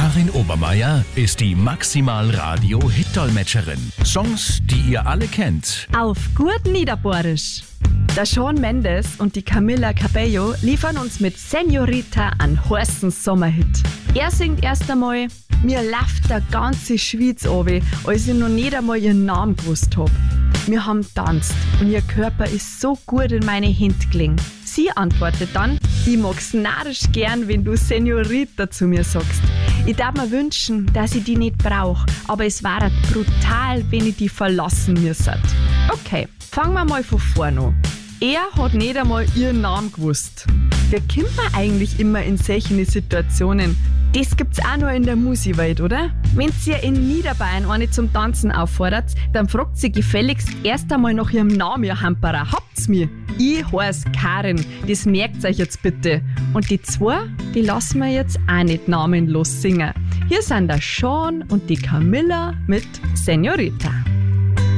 Karin Obermeier ist die Maximal-Radio-Hit-Dolmetscherin. Songs, die ihr alle kennt. Auf gut Niederbohrisch. Der Shawn Mendes und die Camila Cabello liefern uns mit Señorita einen heißen Sommerhit. Er singt erst einmal: Mir läuft der ganze Schweiz runter, als ich noch nicht einmal ihren Namen gewusst hab. Wir haben tanzt und ihr Körper ist so gut in meine Hände gelegen. Sie antwortet dann: Ich mag's narrisch gern, wenn du Señorita zu mir sagst. Ich darf mir wünschen, dass ich die nicht brauch, aber es wäre brutal, wenn ich die verlassen müsste. Okay, fangen wir mal von vorne an. Er hat nicht einmal ihren Namen gewusst. Wie kommt man eigentlich immer in solche Situationen? Das gibt's auch nur in der Musikwelt, oder? Wenn ihr in Niederbayern eine zum Tanzen auffordert, dann fragt sie gefälligst erst einmal nach ihrem Namen, ihr Hamperer. Habt's mir? Ich heiß Karin, das merkt euch jetzt bitte. Und die zwei, die lassen wir jetzt auch nicht namenlos singen. Hier sind der Shawn und die Camilla mit Señorita.